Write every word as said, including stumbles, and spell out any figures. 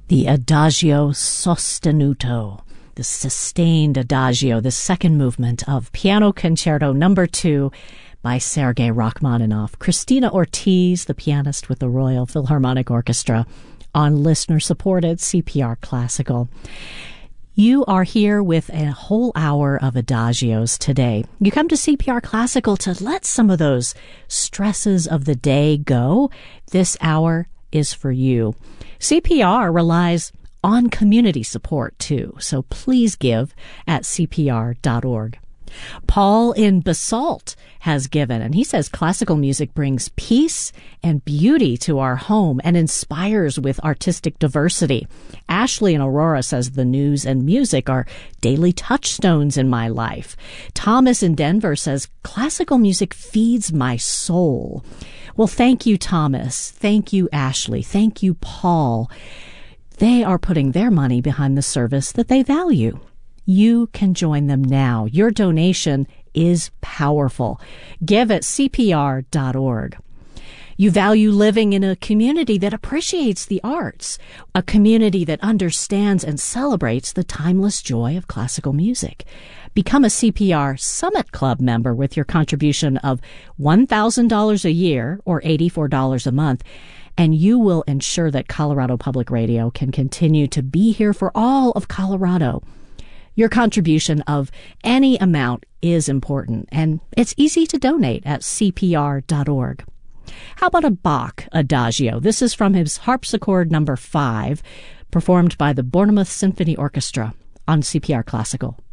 The Adagio Sostenuto, the sustained Adagio, the second movement of Piano Concerto Number Two by Sergei Rachmaninoff. Christina Ortiz, the pianist with the Royal Philharmonic Orchestra, on listener-supported C P R Classical. You are here with a whole hour of adagios today. You come to C P R Classical to let some of those stresses of the day go. This hour is for you. C P R relies on community support, too, so please give at C P R dot org. Paul in Basalt has given, and he says classical music brings peace and beauty to our home and inspires with artistic diversity. Ashley in Aurora says the news and music are daily touchstones in my life. Thomas in Denver says classical music feeds my soul. Well, thank you, Thomas. Thank you, Ashley. Thank you, Paul. They are putting their money behind the service that they value. You can join them now. Your donation is powerful. Give at C P R dot org. You value living in a community that appreciates the arts, a community that understands and celebrates the timeless joy of classical music. Become a C P R Summit Club member with your contribution of one thousand dollars a year or eighty-four dollars a month, and you will ensure that Colorado Public Radio can continue to be here for all of Colorado. Your contribution of any amount is important, and it's easy to donate at C P R dot org. How about a Bach Adagio? This is from his Harpsichord Number Five, performed by the Bournemouth Symphony Orchestra on C P R Classical.